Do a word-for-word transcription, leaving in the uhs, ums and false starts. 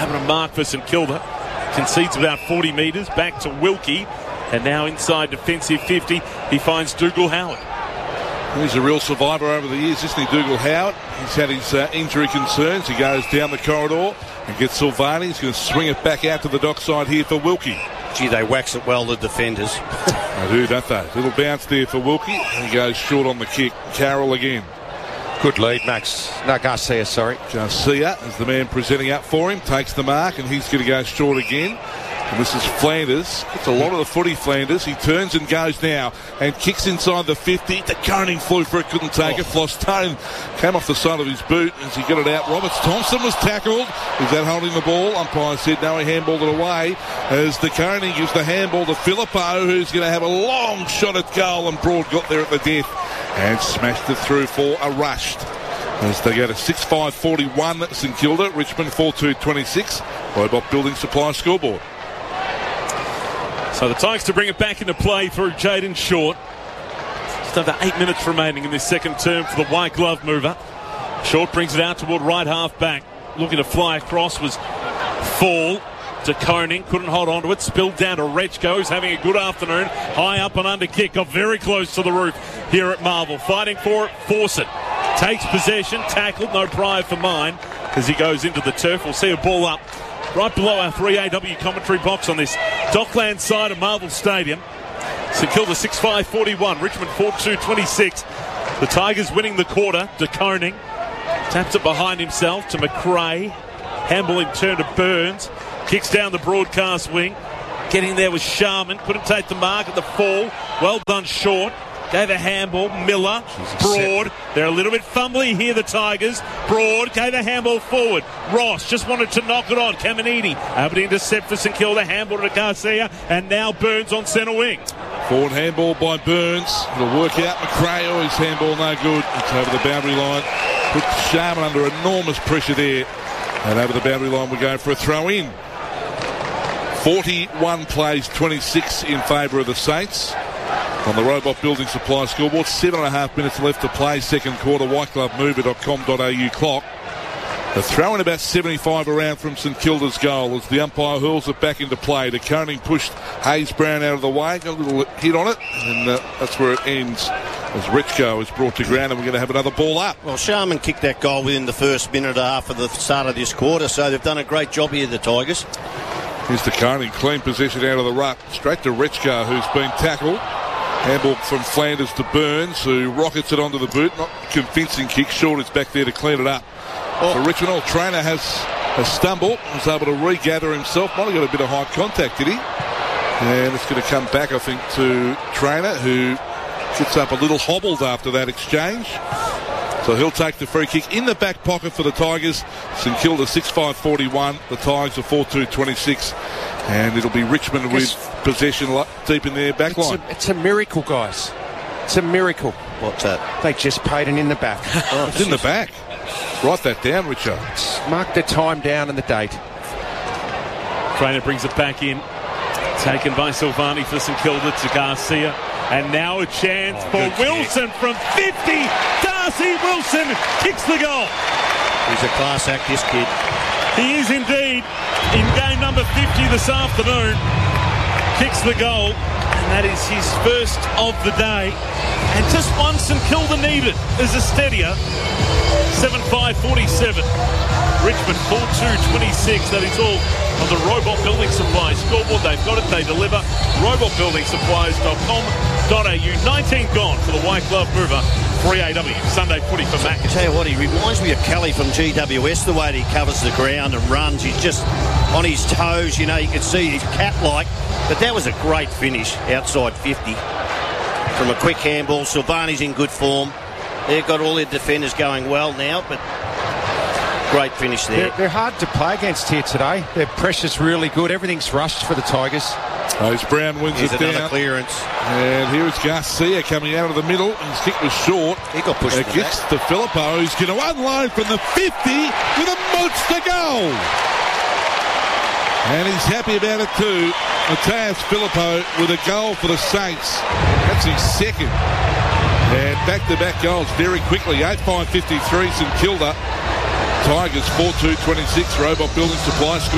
having a mark for St Kilda. Concedes about forty metres, back to Wilkie, and now inside defensive fifty, he finds Dougal Howard. He's a real survivor over the years, isn't he, Dougal Howard? He's had his uh, injury concerns. He goes down the corridor and gets Silvani. He's going to swing it back out to the dockside here for Wilkie. Gee, they wax it well, the defenders. They do, don't they? Little bounce there for Wilkie, and he goes short on the kick. Carroll again. Good lead, Max. No, Garcia, sorry. Garcia is the man presenting up for him, takes the mark, and he's going to go short again. And this is Flanders. It's a lot of the footy, Flanders. He turns and goes now and kicks inside the fifty. The Coning flew for it, couldn't take oh. it. Flostone came off the side of his boot as he got it out. Roberts Thompson was tackled. Is that holding the ball? Umpire said no, he handballed it away. As the Coning gives the handball to Filippo, who's going to have a long shot at goal, and Broad got there at the death and smashed it through for a rushed. As they go to six five forty-one, St Kilda, Richmond four two twenty-six. Robot Building Supply scoreboard. So the Tigers to bring it back into play through Jaden Short. Just under eight minutes remaining in this second term for the white glove mover. Short brings it out toward right half back. Looking to fly across was Fall to Coning. Couldn't hold on to it. Spilled down to Rechko, who's having a good afternoon. High up and under kick. Got very close to the roof here at Marvel. Fighting for it. Fawcett takes possession. Tackled. No pride for mine as he goes into the turf. We'll see a ball up right below our three A W commentary box on this Dockland side of Marvel Stadium. St Kilda six five forty-one, Richmond four two twenty-six. The Tigers winning the quarter. De Koning taps it behind himself to McRae. Handball in turn to Burns. Kicks down the broadcast wing. Getting there was Sharman. Couldn't take the mark at the fall. Well done, Short. Gave a handball. Miller. Broad. They're a little bit fumbly here, the Tigers. Broad gave a handball forward. Ross just wanted to knock it on. Caminiti able to intercept for St Kilda. Handball to Garcia. And now Burns on centre wing. Forward handball by Burns. It'll work out. McRae, oh, his handball no good. It's over the boundary line. Put Sharman under enormous pressure there. And over the boundary line we go for a throw in. forty-one plays, twenty-six in favour of the Saints. On the Robot Building Supply scoreboard, seven and a half minutes left to play, second quarter, white glove mover dot com dot a u clock. The throw in about seventy-five around from St Kilda's goal as the umpire hurls it back into play. De Koning pushed Hayes Brown out of the way, got a little hit on it, and uh, that's where it ends as Rechko is brought to ground, and we're going to have another ball up. Well, Sharman kicked that goal within the first minute and a half of the start of this quarter, so they've done a great job here, the Tigers. Here's De Koning, clean possession out of the ruck, straight to Rechko, who's been tackled. Handball from Flanders to Burns, who rockets it onto the boot. Not convincing kick. Short is back there to clean it up. Oh. So Richmond Old trainer has a stumble. Was able to regather himself. Might have got a bit of high contact, did he? And it's going to come back, I think, to trainer, who gets up a little hobbled after that exchange. So he'll take the free kick in the back pocket for the Tigers. St Kilda six five forty-one. The Tigers are four two twenty-six. And it'll be Richmond with possession deep in their back line. It's, it's a miracle, guys. It's a miracle. What's that? They just paid it in the back. Oh, it's in the back. Write that down, Richard. Mark the time down and the date. Trainer brings it back in. Taken by Silvani for St Kilda to Garcia. And now a chance oh, for Wilson kick. From fifty. Darcy Wilson kicks the goal. He's a class act, this kid. He is indeed in game number fifty this afternoon. Kicks the goal, and that is his first of the day. And just one St Kilda needed as a steadier. seven five forty-seven. Richmond four two twenty-six. That is all on the Robot Building Supplies scoreboard. They've got it, they deliver. robot building supplies dot com dot a u. nineteen gone for the white glove mover. three A W Sunday footy for Mac. I tell you what, he reminds me of Kelly from G W S, the way he covers the ground and runs. He's just on his toes, you know, you can see he's cat-like. But that was a great finish outside fifty from a quick handball. Silvani's in good form. They've got all their defenders going well now, but great finish there. They're, they're hard to play against here today. Their pressure's really good. Everything's rushed for the Tigers. Hayes Brown wins Here's it another down. Clearance. And here is Garcia coming out of the middle. His kick was short. He got pushed. It kicks to Filippo, who's going to unload from the fifty with a monster goal. And he's happy about it too. Matthias Filippo with a goal for the Saints. That's his second. And back-to-back goals very quickly. eight five fifty-three St Kilda. Tigers four two twenty-six. Robot Building Supply.